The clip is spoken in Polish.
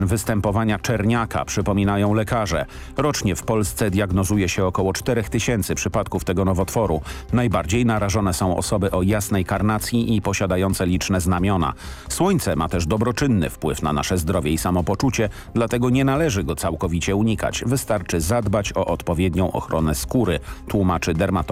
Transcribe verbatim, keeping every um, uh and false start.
występowania czerniaka, przypominają lekarze. Rocznie w Polsce diagnozuje się około czterech tysięcy przypadków tego nowotworu. Najbardziej narażone są osoby o jasnej karnacji i posiadające liczne znamiona. Słońce ma też dobroczynny wpływ na nasze zdrowie i samopoczucie, dlatego nie należy go całkowicie unikać. Wystarczy zadbać o odpowiednią ochronę skóry, tłumaczy dermatolog